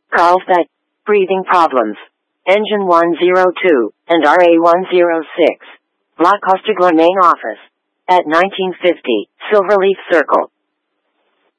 Carlsbad. Breathing problems. Engine 102 and RA 106. La Costa Main office. At 1950 Silverleaf Circle.